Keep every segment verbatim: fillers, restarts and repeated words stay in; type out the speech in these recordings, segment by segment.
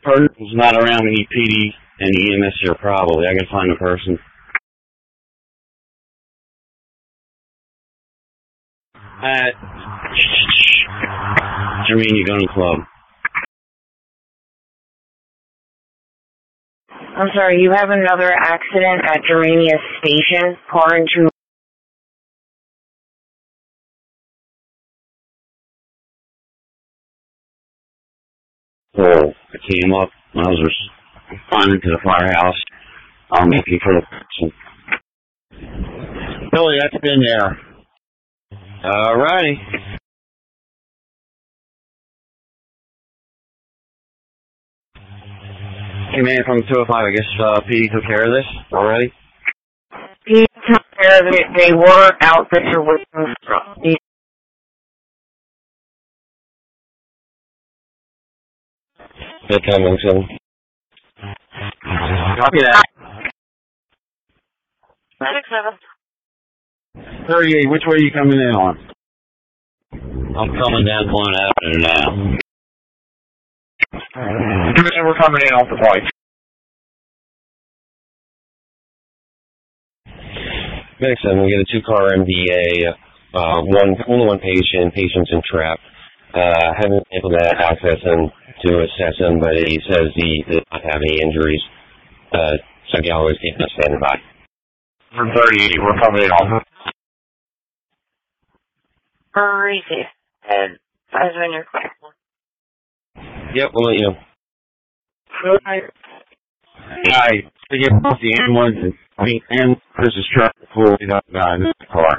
person's not around any P D and E M S here probably. I can find the person. At Germania Gun Club. I'm sorry, you have another accident at Germania Station, car into... So I came up when I was responding to the firehouse. I'm looking for the person. Billy, that's been there. Alrighty. Hey man, from two oh five, I guess uh, P D took care of this already? P D took care of it. They were out there with them. Good timing, so. Copy that. six seven. thirty-eight, which way are you coming in on? I'm coming down Glen Avenue now. And we're coming in off the bike. Next time we get a two-car M D A, uh, one, only one patient, patient's in trap. Uh, haven't been able to access him to assess him, but he says he does not have any injuries. Uh, so he always keep us standing by. For thirty-eight, we're coming in off. Crazy. And that's when you're quick. Yep, we'll let you know. Hi. Hi. To get off the ambulance, and, I mean, and this is truck full of guy in the car.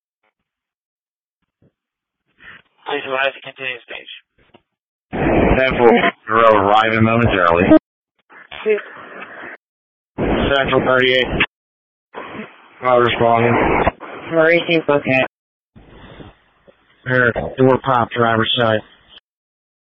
Please rise to continue stage. ten four, we're arriving momentarily. Central thirty-eight. Not responding. Maurice, book it. Here, door pop, driver's side.